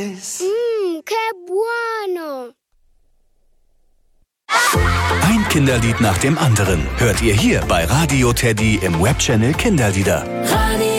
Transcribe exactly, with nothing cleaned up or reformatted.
Mmm, que bueno. Ein Kinderlied nach dem anderen hört ihr hier bei Radio Teddy im Webchannel Kinderlieder. Radio